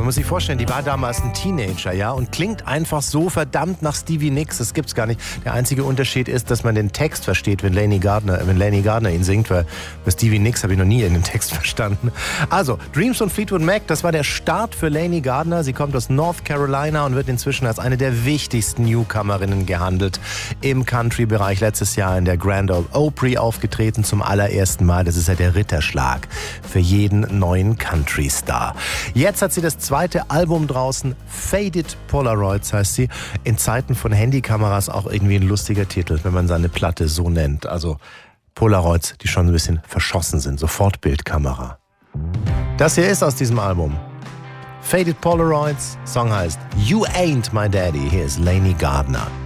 Man muss sich vorstellen, die war damals ein Teenager, ja, und klingt einfach so verdammt nach Stevie Nicks. Das gibt's gar nicht. Der einzige Unterschied ist, dass man den Text versteht, wenn Lenny Gardner ihn singt, weil bei Stevie Nicks habe ich noch nie den Text verstanden. Also, Dreams von Fleetwood Mac, das war der Start für Lenny Gardner. Sie kommt aus North Carolina und wird inzwischen als eine der wichtigsten Newcomerinnen gehandelt im Country-Bereich. Letztes Jahr in der Grand Ole Opry aufgetreten zum allerersten Mal. Das ist ja der Ritterschlag für jeden neuen Country-Star. Jetzt hat sie das zweite Album draußen, Faded Polaroids heißt sie. In Zeiten von Handykameras auch irgendwie ein lustiger Titel, wenn man seine Platte so nennt. Also Polaroids, die schon ein bisschen verschossen sind, Sofortbildkamera. Das hier ist aus diesem Album. Faded Polaroids, Song heißt You Ain't My Daddy. Hier ist Lenny Gardner.